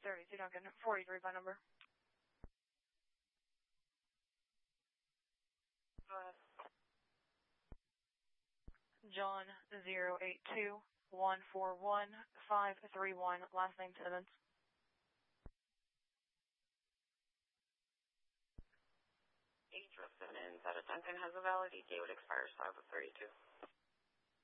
32 Duncan, 43 by number. John 082-141-531, last name Simmons. Simmons out of Duncan has a valid ETA, would expire 5 of 32.